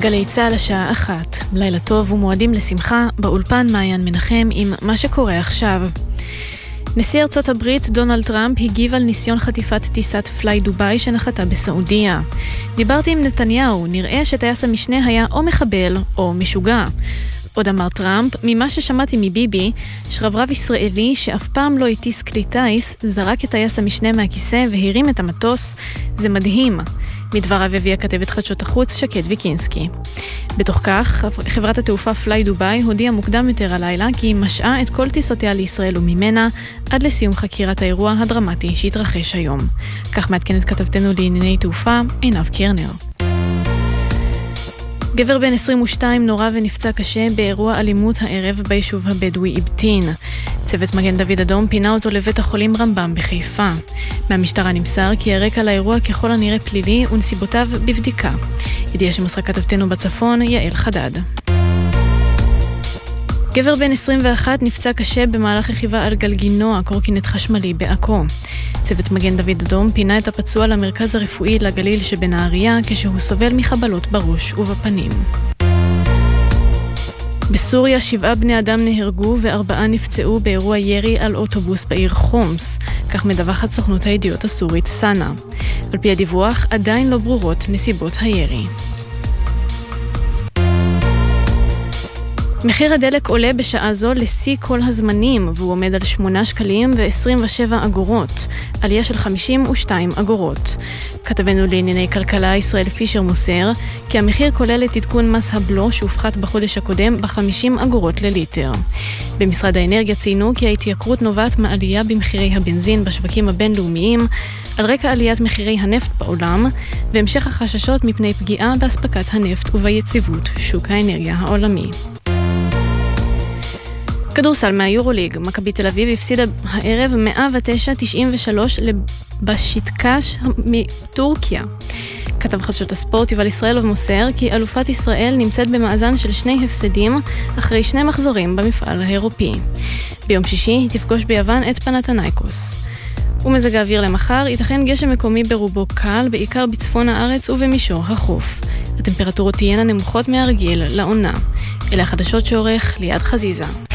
גלי צהל השעה 1, לילה טוב ומועדים לשמחה, באולפן מעיין מנחם עם מה שקורה עכשיו. נשיא ארצות הברית דונלד טראמפ הגיב על ניסיון חטיפת טיסת פליי דוביי שנחתה בסעודיה. דיברתי עם נתניהו, נראה שטייס המשנה היה או מחבל או משוגע. עוד אמר טראמפ, ממה ששמעתי מביבי, שרברב ישראלי שאף פעם לא הטיס כלי טייס, זרק את טייס המשנה מהכיסא והרים את המטוס. זה מדהים. מדבריו הביאה כתבת חדשות החוץ שקד ויקינסקי. בתוך כך, חברת התעופה פליי דוביי הודיעה מוקדם יותר הלילה כי היא משעה את כל טיסותיה לישראל וממנה עד לסיום חקירת האירוע הדרמטי שהתרחש היום. כך מעדכנת כתבתנו לענייני תעופה עינב קרנר. גבר בן 22 נורא ונפצע קשה באירוע אלימות הערב ביישוב הבדואי אבטין. צוות מגן דוד אדום פינה אותו לבית החולים רמב"ם בחיפה. מהמשטרה נמסר כי הרקע לאירוע ככל הנראה פלילי ונסיבותיו בבדיקה. ידיעה שמסרה כתבתנו בצפון יעל חדד. גבר בן 21 נפצע קשה במהלך רכיבה על גלגינוע, קורקינט חשמלי בעכו. צוות מגן דוד אדום פינה את הפצוע למרכז הרפואי לגליל שבנהריה כשהוא סובל מחבלות בראש ובפנים. בסוריה 7 בני אדם נהרגו ו4 נפצעו באירוע ירי על אוטובוס בעיר חומס, כך מדווחת סוכנות הידיעות הסורית סאנה. על פי הדיווח עדיין לא ברורות נסיבות הירי. מחיר הדלק עולה בשעה זו לשיא כל הזמנים, והוא עומד על 8 שקלים ו27 אגורות, עלייה של 52 אגורות. כתבנו לענייני כלכלה ישראל פישר מוסר, כי המחיר כולל את עדכון מס הבלו שהופחת בחודש הקודם ב50 אגורות לליטר. במשרד האנרגיה ציינו כי ההתייקרות נובעת מעלייה במחירי הבנזין בשווקים הבינלאומיים, על רקע עליית מחירי הנפט בעולם, והמשך החששות מפני פגיעה באספקת הנפט וביציבות שוק האנרגיה העולמי. כדורסל מהיורוליג, מכבי תל אביב הפסידה הערב 109-93 לבשיקטש מטורקיה. כתב חדשות הספורט יובל ישראלוב מוסר כי אלופת ישראל נמצאת במאזן של 2 הפסדים אחרי 2 מחזורים במפעל האירופי. ביום שישי היא תפגוש ביוון את פנתנייקוס. ומזג האוויר למחר, ייתכן גשם מקומי ברובו קל, בעיקר בצפון הארץ ובמישור החוף. הטמפרטורות תהיינה נמוכות מהרגיל לעונה. אלה החדשות שעורך ליד חזיזה.